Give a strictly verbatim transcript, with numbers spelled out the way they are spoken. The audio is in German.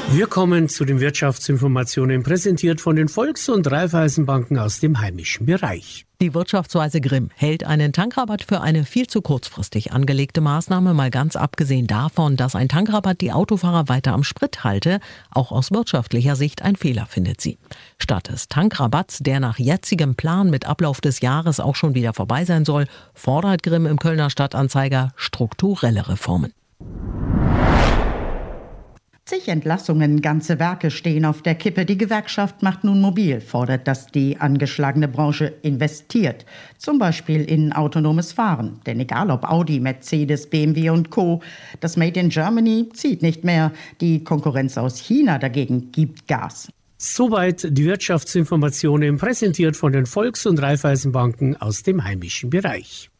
Wir kommen zu den Wirtschaftsinformationen, präsentiert von den Volks- und Raiffeisenbanken aus dem heimischen Bereich. Die Wirtschaftsweise Grimm hält einen Tankrabatt für eine viel zu kurzfristig angelegte Maßnahme, mal ganz abgesehen davon, dass ein Tankrabatt die Autofahrer weiter am Sprit halte. Auch aus wirtschaftlicher Sicht ein Fehler, findet sie. Statt des Tankrabatts, der nach jetzigem Plan mit Ablauf des Jahres auch schon wieder vorbei sein soll, fordert Grimm im Kölner Stadtanzeiger strukturelle Reformen. Zig Entlassungen, ganze Werke stehen auf der Kippe. Die Gewerkschaft macht nun mobil, fordert, dass die angeschlagene Branche investiert. Zum Beispiel in autonomes Fahren. Denn egal ob Audi, Mercedes, B M W und Co., das Made in Germany zieht nicht mehr. Die Konkurrenz aus China dagegen gibt Gas. Soweit die Wirtschaftsinformationen, präsentiert von den Volks- und Raiffeisenbanken aus dem heimischen Bereich.